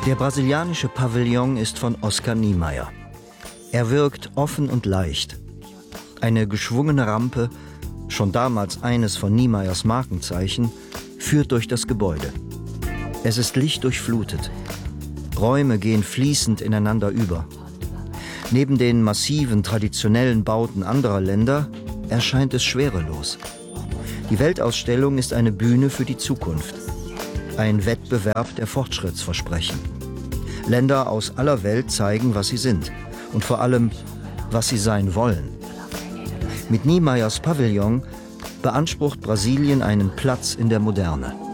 Der brasilianische Pavillon ist von Oscar Niemeyer. Er wirkt offen und leicht. Eine geschwungene Rampe, schon damals eines von Niemeyers Markenzeichen, führt durch das Gebäude. Es ist lichtdurchflutet. Räume gehen fließend ineinander über. Neben den massiven, traditionellen Bauten anderer Länder erscheint es schwerelos. Die Weltausstellung ist eine Bühne für die Zukunft. Ein Wettbewerb der Fortschrittsversprechen. Länder aus aller Welt zeigen, was sie sind und vor allem, was sie sein wollen. Mit Niemeyers Pavillon beansprucht Brasilien einen Platz in der Moderne.